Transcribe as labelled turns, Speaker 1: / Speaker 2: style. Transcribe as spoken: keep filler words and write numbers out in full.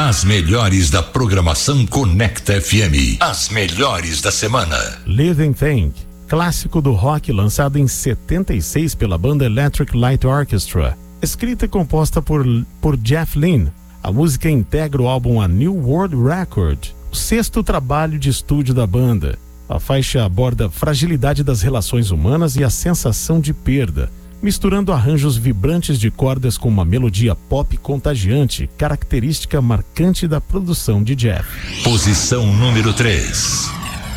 Speaker 1: As melhores da programação Conecta F M. As melhores da semana.
Speaker 2: Living Thing, clássico do rock lançado em setenta e seis pela banda Electric Light Orchestra. Escrita e composta por, por Jeff Lynne, a música integra o álbum A New World Record, o sexto trabalho de estúdio da banda. A faixa aborda a fragilidade das relações humanas e a sensação de perda, misturando arranjos vibrantes de cordas com uma melodia pop contagiante, característica marcante da produção de Jeff.
Speaker 1: Posição número três.